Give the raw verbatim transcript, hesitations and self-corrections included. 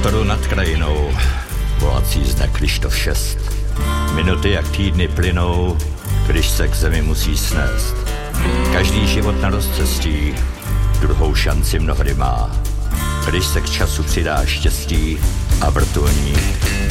motoru nad krajinou, volací zde Kryštof šest. Minuty jak týdny plynou, když se k zemi musí snést. Každý život na rozcestí druhou šanci mnohdy má, když se k času přidá štěstí a vrtulník